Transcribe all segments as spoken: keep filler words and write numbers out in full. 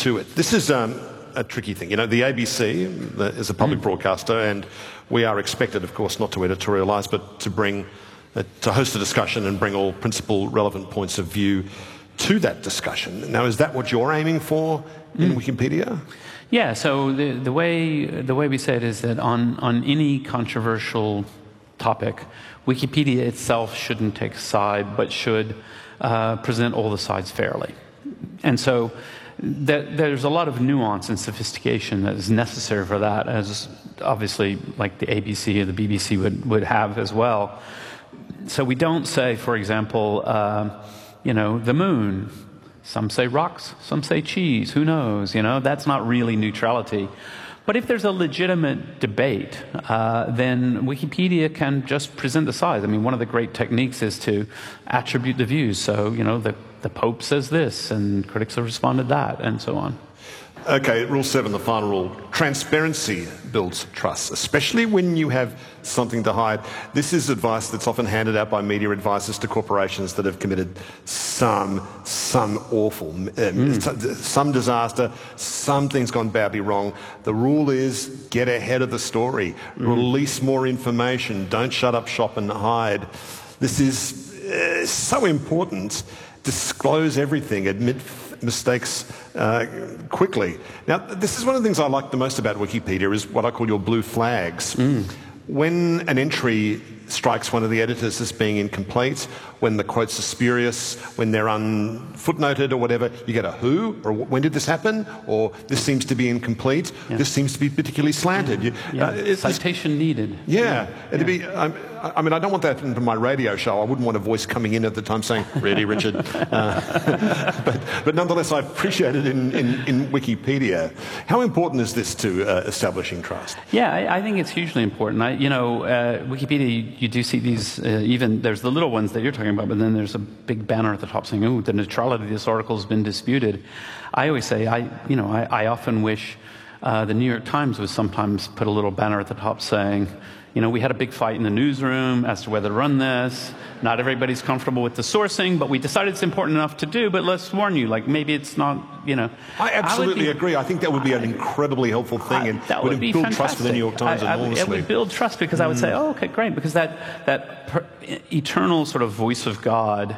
to it. This is um, a tricky thing. You know, the A B C is a public mm. broadcaster, and we are expected, of course, not to editorialise, but to bring, uh, to host a discussion and bring all principal relevant points of view to that discussion. Now, is that what you're aiming for in mm. Wikipedia? Yeah. So the the way the way we say it is that on on any controversial topic, Wikipedia itself shouldn't take a side, but should uh, present all the sides fairly. And so that, there's a lot of nuance and sophistication that is necessary for that, as obviously like the A B C or the B B C would, would have as well. So we don't say, for example, uh, you know, the moon. Some say rocks, some say cheese, who knows, you know, that's not really neutrality. But if there's a legitimate debate, uh, then Wikipedia can just present the sides. I mean, one of the great techniques is to attribute the views. So, you know, the, the Pope says this, and critics have responded that, and so on. Okay, rule seven, the final rule. Transparency builds trust, especially when you have something to hide. This is advice that's often handed out by media advisors to corporations that have committed some, some awful, um, mm. some disaster, something's gone badly wrong. The rule is get ahead of the story, mm. release more information, don't shut up shop and hide. This is uh, so important. Disclose everything, admit mistakes uh, quickly. Now, this is one of the things I like the most about Wikipedia is what I call your blue flags. Mm. When an entry strikes one of the editors as being incomplete, when the quotes are spurious, when they're unfootnoted or whatever, you get a who, or when did this happen, or this seems to be incomplete, yeah. this seems to be particularly slanted. Yeah. You, yeah. Uh, Citation needed. Yeah, yeah. it'd yeah. be. Um, I mean, I don't want that into my radio show. I wouldn't want a voice coming in at the time saying, "Really, Richard?" Uh, but, but nonetheless, I appreciate it in, in, in Wikipedia. How important is this to uh, establishing trust? Yeah, I, I think it's hugely important. I, you know, uh, Wikipedia, you, you do see these. Uh, even there's the little ones that you're talking about, but then there's a big banner at the top saying, "Oh, the neutrality of this article has been disputed." I always say, I, you know, I, I often wish uh, the New York Times would sometimes put a little banner at the top saying, you know, we had a big fight in the newsroom as to whether to run this. Not everybody's comfortable with the sourcing, but we decided it's important enough to do, but let's warn you, like maybe it's not, you know. I absolutely I be, agree. I think that would be an incredibly helpful thing I, and that would, would be build fantastic. trust for the New York Times I, I, enormously. It would build trust because I would mm. say, oh, okay, great, because that, that per, eternal sort of voice of God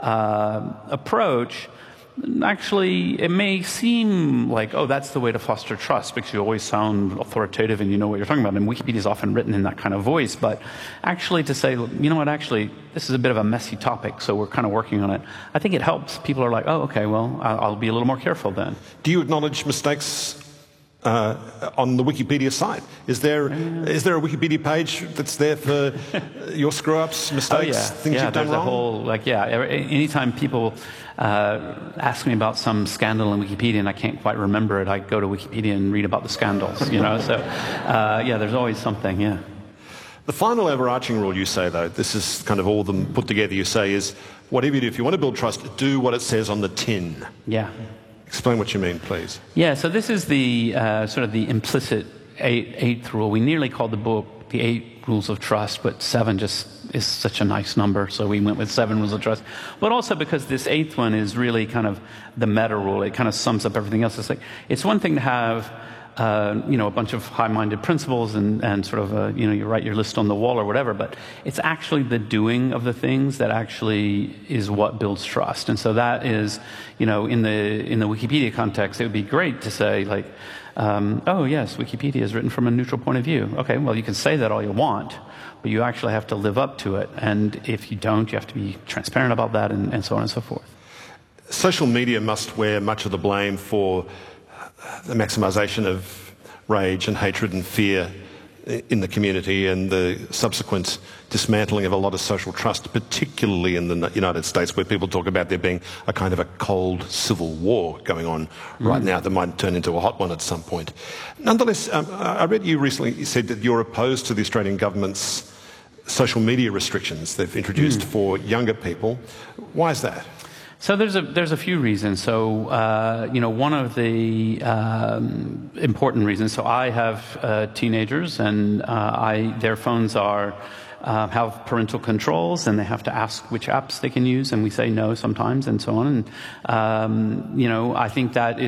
uh, approach, actually, it may seem like, oh, that's the way to foster trust because you always sound authoritative and you know what you're talking about. And Wikipedia is often written in that kind of voice. But actually to say, you know what, actually, this is a bit of a messy topic, so we're kind of working on it. I think it helps. People are like, oh, okay, well, I'll be a little more careful then. Do you acknowledge mistakes uh, on the Wikipedia site? Is there yeah. is there a Wikipedia page that's there for your screw-ups, mistakes, oh, yeah. things yeah, you've done there's wrong? A whole, like, yeah, anytime people uh, ask me about some scandal in Wikipedia and I can't quite remember it, I go to Wikipedia and read about the scandals, you know? So, uh, yeah, there's always something, yeah. The final overarching rule you say, though, this is kind of all of them put together, you say is, whatever you do, if you want to build trust, do what it says on the tin. Yeah. Explain what you mean, please. Yeah, so this is the uh, sort of the implicit eight, eighth rule. We nearly called the book the eight rules of trust, but seven just is such a nice number, so we went with seven rules of trust. But also because this eighth one is really kind of the meta rule. It kind of sums up everything else. It's like, it's one thing to have Uh, you know, a bunch of high-minded principles and, and sort of, a, you know, you write your list on the wall or whatever, but it's actually the doing of the things that actually is what builds trust. And so that is, you know, in the, in the Wikipedia context, it would be great to say, like, um, oh, yes, Wikipedia is written from a neutral point of view. Okay, well, you can say that all you want, but you actually have to live up to it. And if you don't, you have to be transparent about that and, and so on and so forth. Social media must wear much of the blame for the maximisation of rage and hatred and fear in the community and the subsequent dismantling of a lot of social trust, particularly in the United States, where people talk about there being a kind of a cold civil war going on mm. right now that might turn into a hot one at some point. Nonetheless, um, I read you recently you said that you're opposed to the Australian government's social media restrictions they've introduced mm. for younger people. Why is that? So there's a there's a few reasons. So uh, you know, one of the um, important reasons. So I have uh, teenagers, and uh, I their phones are uh, have parental controls, and they have to ask which apps they can use, and we say no sometimes, and so on. And um, you know, I think that is.